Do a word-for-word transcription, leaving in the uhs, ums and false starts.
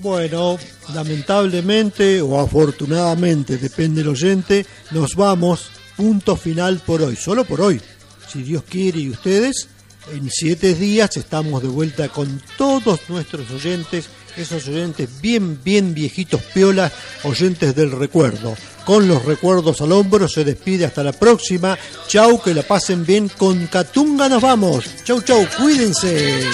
Bueno, lamentablemente o afortunadamente, depende del oyente, nos vamos, punto final por hoy, solo por hoy. Si Dios quiere y ustedes, en siete días estamos de vuelta con todos nuestros oyentes, esos oyentes bien, bien viejitos piolas, oyentes del recuerdo. Con los recuerdos al hombro se despide hasta la próxima. Chau, que la pasen bien. Con Catunga nos vamos. Chau, chau, cuídense.